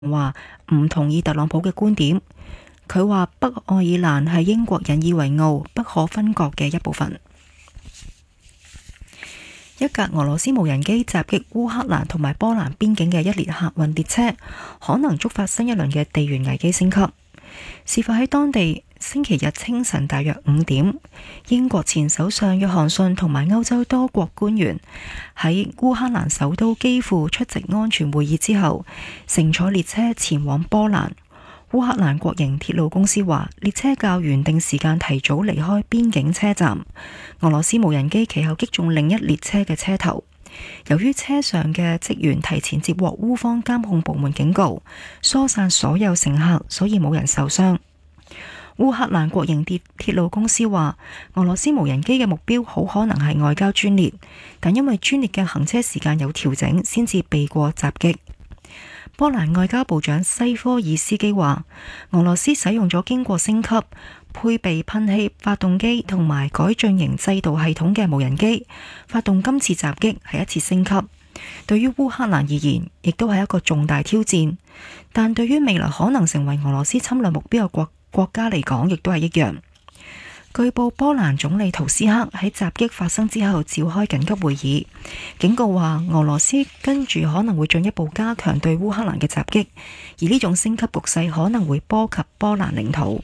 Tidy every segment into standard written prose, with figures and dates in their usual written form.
話唔同意特朗普嘅觀點。佢話北愛爾蘭係英國引以為傲、不可分割嘅一部分。一架俄羅斯無人機襲擊烏克蘭同埋波蘭邊境嘅一列客運列車，可能觸發新一輪嘅地緣危機升級。事發喺當地星期日清晨大約5點，英國前首相約翰遜同埋歐洲多國官員喺烏克蘭首都基輔出席安全會議之後，乘坐列車前往波蘭。烏克蘭國營鐵路公司話，列車較原定時間提早離開邊境車站。俄羅斯無人機其後擊中另一列車嘅車頭。由於車上嘅職員提前接獲烏方監控部門警告，疏散所有乘客，所以冇人受傷。烏克蘭國營鐵路公司話，俄羅斯無人機嘅目標好可能係外交專列，但因為專列嘅行車時間有調整，先至避過襲擊。波蘭外交部長西科爾斯基話，俄羅斯使用咗經過升級、配備噴氣發動機同埋改進型制導系統嘅無人機，發動今次襲擊係一次升級。對於烏克蘭而言，亦都係一個重大挑戰，但對於未來可能成為俄羅斯侵略目標嘅國家嚟講，亦都係一樣。據報，波蘭總理圖斯克喺襲擊發生之後召開緊急會議，警告話俄羅斯跟住可能會進一步加強對烏克蘭嘅襲擊，而呢種升級局勢可能會波及波蘭領土。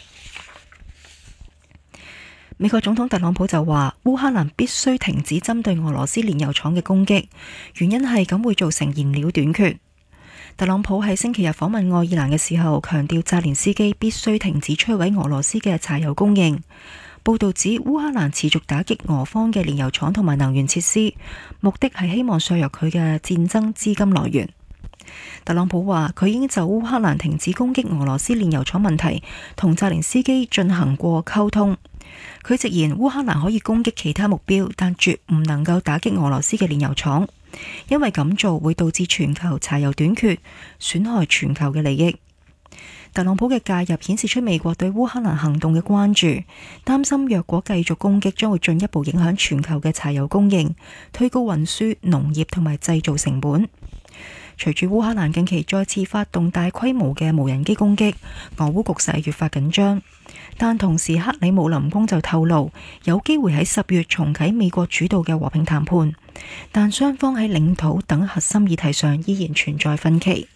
美國總統特朗普就話，烏克蘭必須停止針對俄羅斯煉油廠嘅攻擊，原因係咁會造成燃料短缺。特朗普喺星期日訪問愛爾蘭嘅時候，強調澤連斯基必須停止摧毀俄羅斯嘅柴油供應。報道指烏克蘭持續打擊俄方嘅煉油廠同埋能源設施，目的係希望削弱佢嘅戰爭資金來源。特朗普話佢已經就烏克蘭停止攻擊俄羅斯煉油廠問題同澤連斯基進行過溝通。佢直言烏克蘭可以攻擊其他目標，但絕唔能夠打擊俄羅斯嘅煉油廠，因為咁做會導致全球柴油短缺，損害全球嘅利益。特朗普嘅介入顯示出美國對烏克蘭行動嘅關注，擔心若果繼續攻擊，將會進一步影響全球嘅柴油供應，推高運輸、農業同埋製造成本。隨住烏克蘭近期再次發動大規模嘅無人機攻擊，俄烏局勢越發緊張。但同時，克里姆林宮就透露有機會喺10月重啟美國主導嘅和平談判，但雙方喺領土等核心議題上依然存在分歧。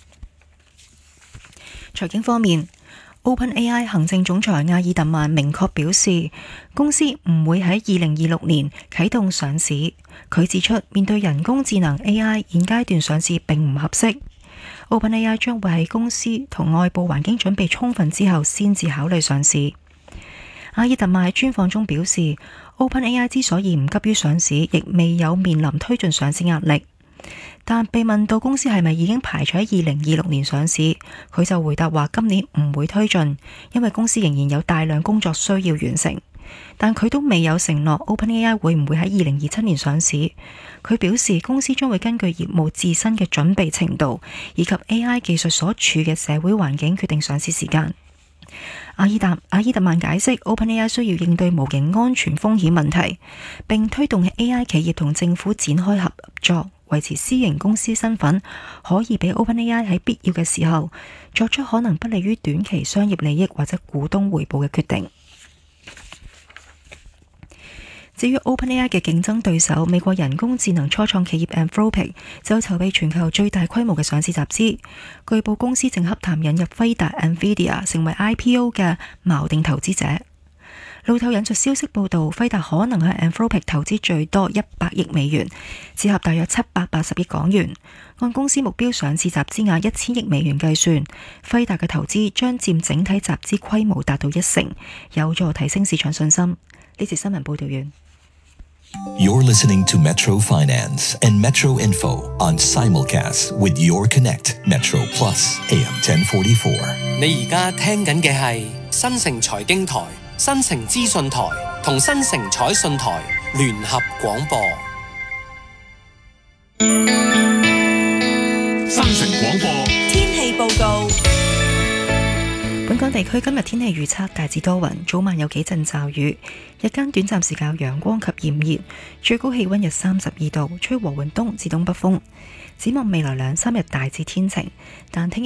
財經方面，OpenAI 行政總裁阿爾特曼明確表示，公司唔會喺2026年啟動上市。佢指出，面對人工智能 AI， 現階段上市並唔合適。OpenAI 將會喺公司同外部環境準備充分之後，先至考慮上市。阿爾特曼喺專訪中表示，OpenAI 之所以唔急於上市，亦未有面臨推進上市壓力。但被問到公司係咪已經排除喺2026年上市，佢就回答話今年唔會推進，因為公司仍然有大量工作需要完成。但佢都未有承諾 OpenAI 會唔會喺2027年上市。佢表示公司將會根據業務自身嘅準備程度以及 AI 技術所處嘅社會環境決定上市時間。阿爾特曼解釋 OpenAI 需要應對模型安全風險問題，並推動 AI 企業同政府展開合作，維持私營公司身份，可以俾 OpenAI 喺必要嘅時候作出可能不利於短期商業利益或者股東回報嘅決定。至於 OpenAI 嘅競爭對手美國人工智能初創企業 Anthropic 就籌備全球最大規模嘅上市集資，據報公司正洽談引入輝達 NVIDIA 成為 IPO 嘅錨定投資者。路透引述消息報道，輝達可能喺 Anthropic 投資最多100億美元，折合大約780億港元。按公司目標上市集資額1000億美元計算，輝達嘅投資將佔整體集資規模達到1成，有助提升市場信心。呢節新聞報道完。 You're listening to Metro Finance and Metro Info on simulcast with Your Connect Metro Plus AM 1044。 你而家聽緊嘅係新城財經台、新城資訊台同新城彩訊台聯合廣播。 新城廣播天氣報告。本港地區今日天氣預測大致多雲，早晚有幾陣驟雨，日間短暫時間有陽光及炎熱，最高氣溫約32度，吹和緩東至東北風。 展望未來2-3日大致天晴，但聽日